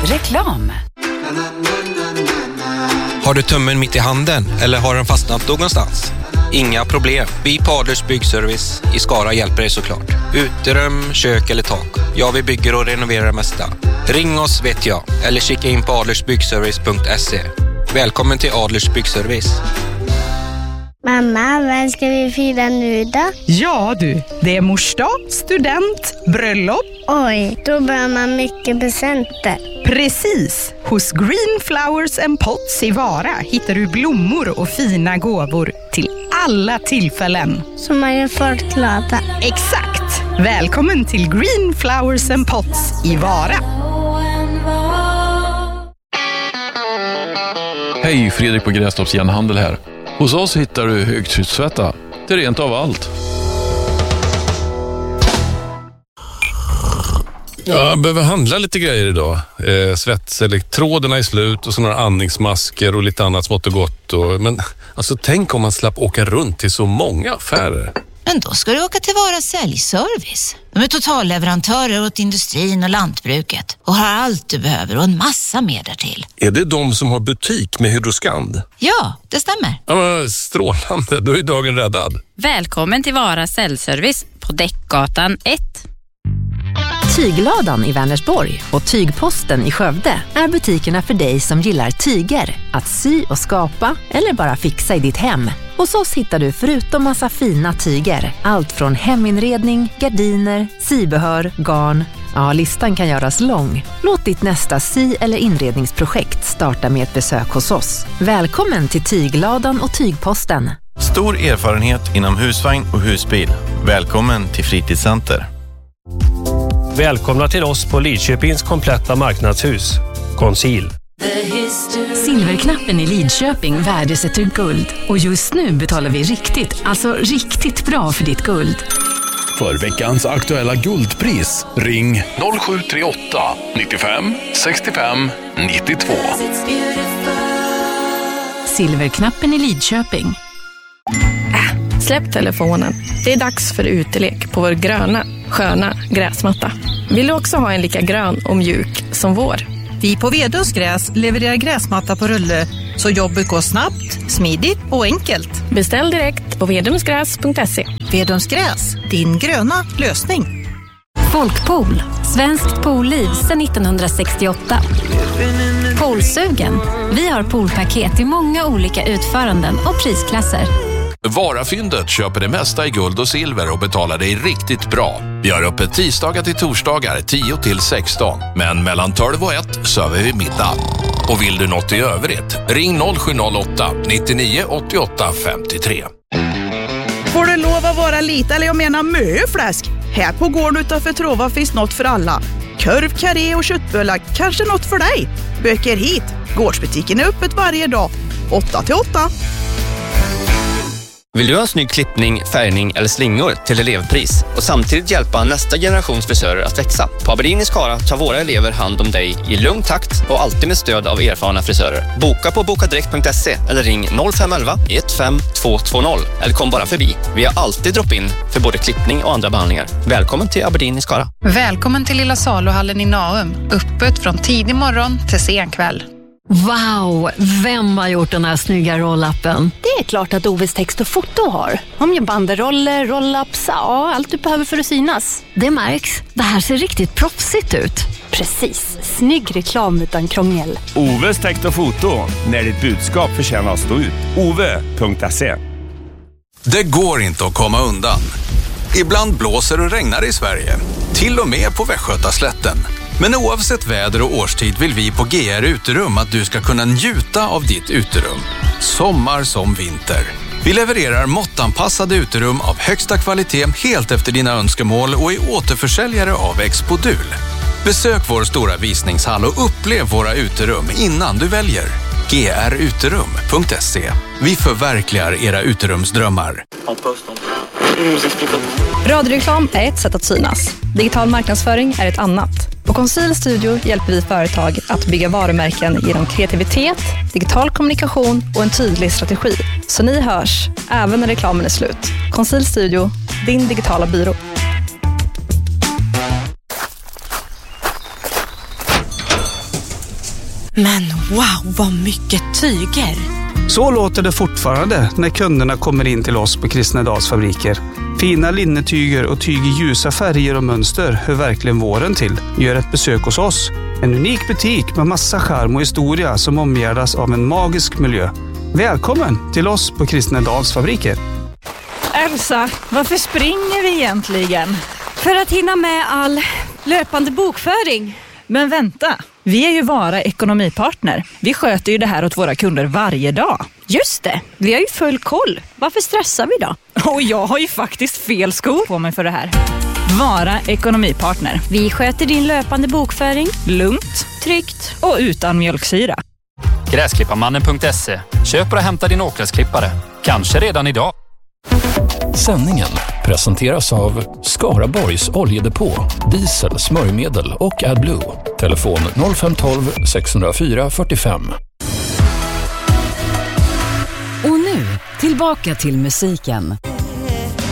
Reklam. Har du tummen mitt i handen eller har den fastnat någonstans? Inga problem. Vi på Adlers Byggservice i Skara hjälper dig såklart. Uterum, kök eller tak. Ja, vi bygger och renoverar det mesta. Ring oss vet jag. Eller kika in på adlersbyggservice.se. Välkommen till Adlers Byggservice. Mamma, vem ska vi fira nu då? Ja du, det är morsdag, student, bröllop. Oj, då behöver man mycket presenter. Precis! Hos Green Flowers and Pots i Vara hittar du blommor och fina gåvor till alla tillfällen. Så man gör folk glada. Exakt! Välkommen till Green Flowers and Pots i Vara. Hej, Fredrik på Grästorps Järnhandel här. Hos oss hittar du högtryckstvätta. Det är rent av allt. Jag behöver handla lite grejer idag. Svetselektroderna är slut och så några andningsmasker och lite annat smått och gott. Men alltså, tänk om man slapp åka runt till så många affärer. Men då ska du åka till Vara Säljservice. De är totalleverantörer åt industrin och lantbruket och har allt du behöver och en massa mer därtill. Är det de som har butik med Hydroskand? Ja, det stämmer. Ja, men strålande, då är dagen räddad. Välkommen till Vara Säljservice på Däckgatan 1. Tygladan i Vänersborg och Tygposten i Skövde är butikerna för dig som gillar tyger, att sy och skapa eller bara fixa i ditt hem. Hos oss hittar du förutom massa fina tyger, allt från heminredning, gardiner, sybehör, garn. Ja, listan kan göras lång. Låt ditt nästa sy- eller inredningsprojekt starta med ett besök hos oss. Välkommen till Tygladan och Tygposten. Stor erfarenhet inom husvagn och husbil. Välkommen till Fritidscenter. Välkomna till oss på Lidköpings kompletta marknadshus. Conceal. Silverknappen i Lidköping värdesätter guld. Och just nu betalar vi riktigt bra för ditt guld. För veckans aktuella guldpris, ring 0738 95 65 92. Silverknappen i Lidköping. Släpp telefonen. Det är dags för utelek på vår gröna, sköna gräsmatta. Vill du också ha en lika grön och mjuk som vår? Vi på Vedums gräs levererar gräsmatta på rulle så jobbet går snabbt, smidigt och enkelt. Beställ direkt på vedomsgräs.se. Vedums gräs, din gröna lösning. Folkpool, svenskt poolliv sedan 1968. Poolsugen. Vi har poolpaket i många olika utföranden och prisklasser. Varafyndet köper det mesta i guld och silver och betalar dig riktigt bra. Vi har öppet tisdagar till torsdagar 10 till 16. Men mellan 12 och 1 söver vi middag. Och vill du något i övrigt, ring 0708 99 88 53. Får du lov att vara lite, eller jag menar möfläsk? Här på gården utanför Trova finns något för alla. Korv, karré och köttbullar, kanske något för dig. Böker hit. Gårdsbutiken är öppet varje dag, 8 till 8. Vill du ha en snygg klippning, färgning eller slingor till elevpris och samtidigt hjälpa nästa generations frisörer att växa? På Aberdeen i Skara tar våra elever hand om dig i lugn takt och alltid med stöd av erfarna frisörer. Boka på bokadirekt.se eller ring 0511 15220 eller kom bara förbi. Vi har alltid drop-in för både klippning och andra behandlingar. Välkommen till Aberdeen i Skara. Välkommen till Lilla Saluhallen i Naum. Öppet från tidig morgon till sen kväll. Wow, vem har gjort den här snygga roll-upen? Det är klart att Oves text och foto har. De gör banderoller, roll-ups, ja, allt du behöver för att synas. Det märks. Det här ser riktigt proffsigt ut. Precis, snygg reklam utan krångel. Oves text och foto, när ditt budskap förtjänar att stå ut. Ove.se. Det går inte att komma undan. Ibland blåser och regnar i Sverige. Till och med på Västgötaslätten. Men oavsett väder och årstid vill vi på GR Uterum att du ska kunna njuta av ditt uterum. Sommar som vinter. Vi levererar måttanpassade uterum av högsta kvalitet helt efter dina önskemål och är återförsäljare av Expodul. Besök vår stora visningshall och upplev våra uterum innan du väljer. gruterum.se. Vi förverkligar era uterumsdrömmar. Radioreklam är ett sätt att synas. Digital marknadsföring är ett annat. På Conceal Studio hjälper vi företag att bygga varumärken genom kreativitet, digital kommunikation och en tydlig strategi. Så ni hörs, även när reklamen är slut. Conceal Studio, din digitala byrå. Men wow, vad mycket tyger! Så låter det fortfarande när kunderna kommer in till oss på Kristnedals fabriker. Fina linnetyger och tyg i ljusa färger och mönster hör verkligen våren till. Gör ett besök hos oss. En unik butik med massa charm och historia som omgärdas av en magisk miljö. Välkommen till oss på Kristnedals fabriker. Elsa, varför springer vi egentligen? För att hinna med all löpande bokföring. Men vänta, vi är ju Vara ekonomipartner. Vi sköter ju det här åt våra kunder varje dag. Just det, vi har ju full koll. Varför stressar vi då? Och jag har ju faktiskt fel skor på mig för det här. Vara ekonomipartner. Vi sköter din löpande bokföring. Lugnt, tryggt och utan mjölksyra. Gräsklipparmannen.se. Köp och hämta din åkgräsklippare. Kanske redan idag. Sändningen presenteras av Skaraborgs oljedepå, diesel, smörjmedel och AdBlue. Telefon 0512 604 45. Och nu, tillbaka till musiken.